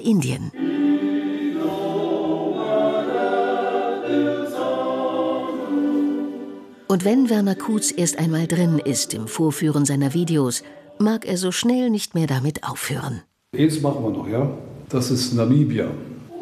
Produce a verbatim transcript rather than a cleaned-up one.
Indien. Und wenn Werner Kutz erst einmal drin ist im Vorführen seiner Videos, mag er so schnell nicht mehr damit aufhören. Eins machen wir noch, ja? Das ist Namibia.